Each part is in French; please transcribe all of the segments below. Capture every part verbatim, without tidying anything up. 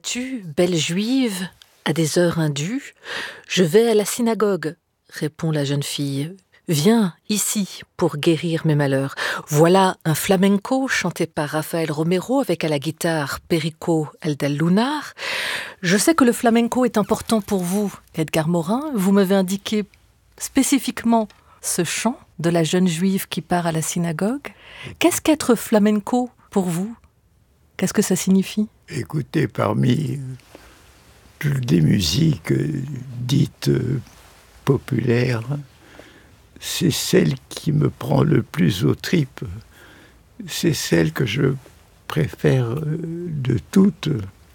viens-tu, belle juive, à des heures indues ? Je vais à la synagogue, répond la jeune fille. Viens ici pour guérir mes malheurs. Voilà un flamenco chanté par Rafael Romero avec à la guitare Perico Eldal-Lunar. Je sais que le flamenco est important pour vous, Edgar Morin. Vous m'avez indiqué spécifiquement ce chant de la jeune juive qui part à la synagogue. Qu'est-ce qu'être flamenco pour vous ? Qu'est-ce que ça signifie ? Écoutez, parmi toutes les musiques dites populaires, c'est celle qui me prend le plus aux tripes. C'est celle que je préfère de toutes.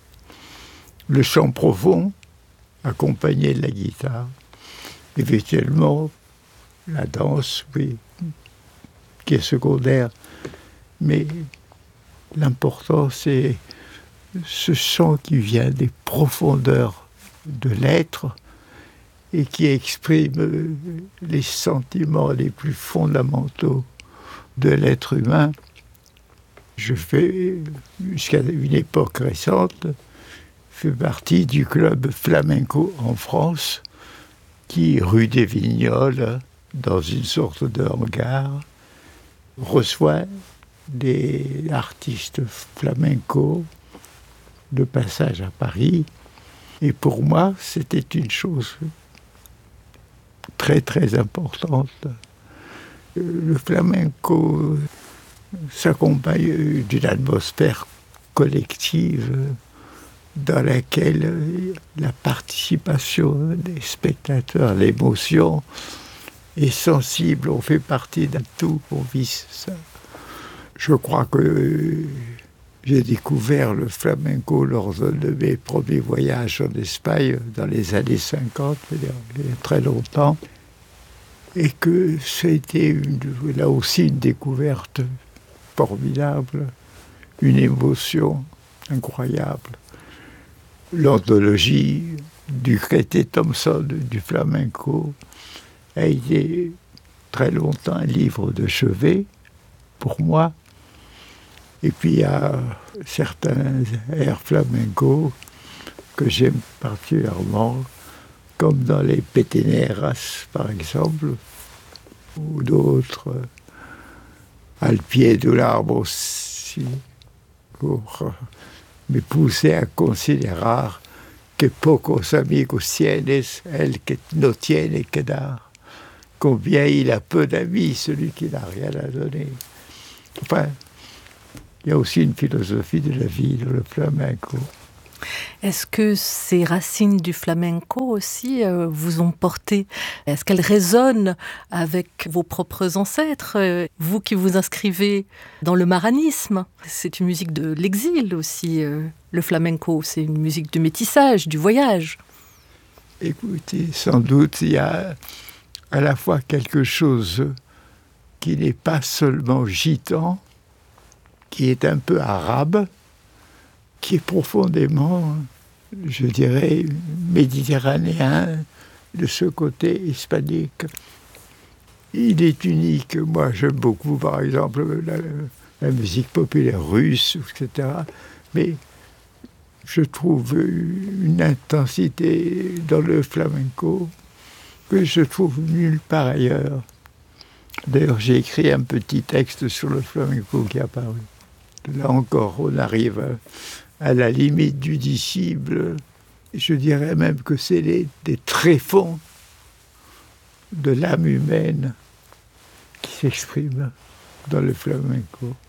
Le chant profond, accompagné de la guitare. Éventuellement, la danse, oui, qui est secondaire. Mais l'important, c'est ce chant qui vient des profondeurs de l'être et qui exprime les sentiments les plus fondamentaux de l'être humain. Je fais, jusqu'à une époque récente, fais partie du club flamenco en France, qui, rue des Vignoles, dans une sorte de hangar, reçoit des artistes flamenco de passage à Paris. Et pour moi, c'était une chose très très importante. Le flamenco s'accompagne d'une atmosphère collective dans laquelle la participation des spectateurs, l'émotion est sensible, on fait partie d'un tout, on vit ça. Je crois que j'ai découvert le flamenco lors de mes premiers voyages en Espagne dans les années cinquante, il y a très longtemps, et que ça a été une, là aussi une découverte formidable, une émotion incroyable. L'anthologie du Crété Thompson du flamenco a été très longtemps un livre de chevet pour moi. Et puis il y a certains airs flamenco que j'aime particulièrement, comme dans les Peteneras par exemple, ou d'autres, Al pied de l'arbre aussi, pour me pousser à considérer que pocos amigos tienes, el que no tiene que dar. Combien il a peu d'amis, celui qui n'a rien à donner. Enfin, il y a aussi une philosophie de la vie dans le flamenco. Est-ce que ces racines du flamenco aussi euh, vous ont porté ? Est-ce qu'elles résonnent avec vos propres ancêtres ? euh, Vous qui vous inscrivez dans le maranisme, c'est une musique de l'exil aussi, euh, le flamenco, c'est une musique du métissage, du voyage. Écoutez, sans doute, il y a à la fois quelque chose qui n'est pas seulement gitan, qui est un peu arabe, qui est profondément, je dirais, méditerranéen, de ce côté hispanique. Il est unique. Moi, j'aime beaucoup, par exemple, la, la musique populaire russe, et cetera. Mais je trouve une intensité dans le flamenco que je trouve nulle part ailleurs. D'ailleurs, j'ai écrit un petit texte sur le flamenco qui est apparu. Là encore, on arrive à, à la limite du disciple. Je dirais même que c'est les, des tréfonds de l'âme humaine qui s'expriment dans le flamenco.